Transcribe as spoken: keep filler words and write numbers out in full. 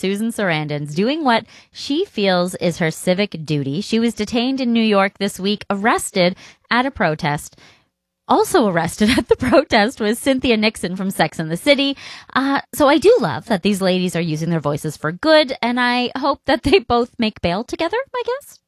Susan Sarandon's doing what she feels is her civic duty. She was detained in New York this week, arrested at a protest. Also arrested at the protest was Cynthia Nixon from Sex and the City. Uh, so I do love that these ladies are using their voices for good, and I hope that they both make bail together, I guess.